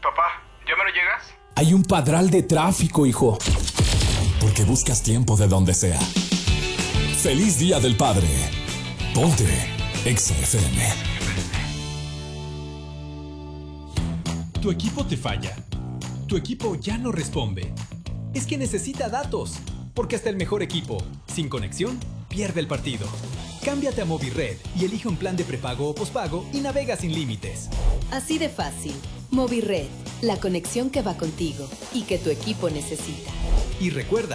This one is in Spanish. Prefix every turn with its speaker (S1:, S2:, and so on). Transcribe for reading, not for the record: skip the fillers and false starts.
S1: Papá, ¿ya me lo llegas?
S2: Hay un padral de tráfico, hijo.
S3: Porque buscas tiempo de donde sea. ¡Feliz Día del Padre! Ponte Exa FM.
S4: ¿Tu equipo te falla? ¿Tu equipo ya no responde? Es que necesita datos, porque hasta el mejor equipo, sin conexión, pierde el partido. Cámbiate a Movirred y elige un plan de prepago o pospago y navega sin límites.
S5: Así de fácil. Movirred, la conexión que va contigo y que tu equipo necesita.
S4: Y recuerda,